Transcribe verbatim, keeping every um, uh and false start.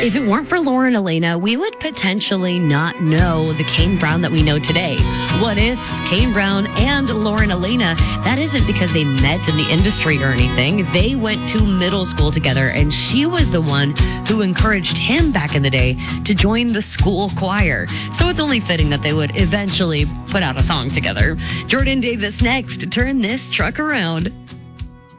If it weren't for Lauren Elena, we would potentially not know the Kane Brown that we know today. What ifs, Kane Brown and Lauren Elena, that isn't because they met in the industry or anything. They went to middle school together, and she was the one who encouraged him back in the day to join the school choir. So it's only fitting that they would eventually put out a song together. Jordan Davis next. Turn this truck around.